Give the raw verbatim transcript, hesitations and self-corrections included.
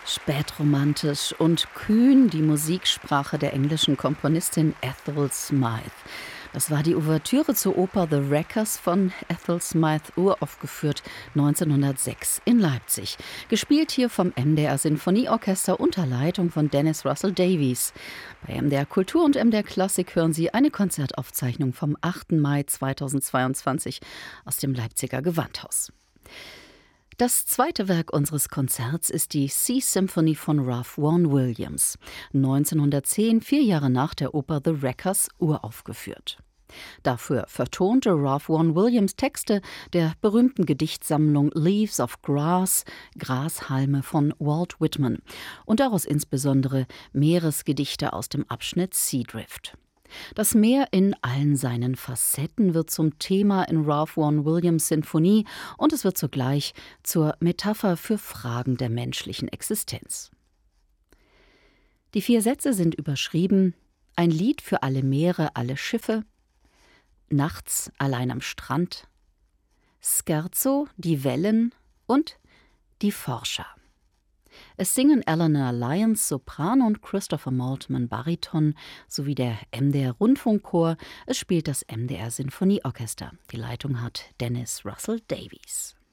Spätromantisch und kühn die Musiksprache der englischen Komponistin Ethel Smyth. Das war die Ouvertüre zur Oper The Wreckers von Ethel Smyth, uraufgeführt neunzehnhundertsechs in Leipzig. Gespielt hier vom M D R Sinfonieorchester unter Leitung von Dennis Russell Davies. Bei M D R Kultur und M D R Klassik hören Sie eine Konzertaufzeichnung vom achten Mai zweitausendzweiundzwanzig aus dem Leipziger Gewandhaus. Das zweite Werk unseres Konzerts ist die Sea Symphony von Ralph Vaughan Williams, neunzehnhundertzehn, vier Jahre nach der Oper The Wreckers, uraufgeführt. Dafür vertonte Ralph Vaughan Williams Texte der berühmten Gedichtsammlung Leaves of Grass, Grashalme von Walt Whitman und daraus insbesondere Meeresgedichte aus dem Abschnitt Sea Drift. Das Meer in allen seinen Facetten wird zum Thema in Ralph Vaughan Williams Sinfonie und es wird zugleich zur Metapher für Fragen der menschlichen Existenz. Die vier Sätze sind überschrieben: Ein Lied für alle Meere, alle Schiffe, Nachts allein am Strand, Scherzo, die Wellen und die Forscher. Es singen Eleanor Lyons Sopran und Christopher Maltman Bariton sowie der M D R Rundfunkchor. Es spielt das M D R Sinfonieorchester. Die Leitung hat Dennis Russell Davies.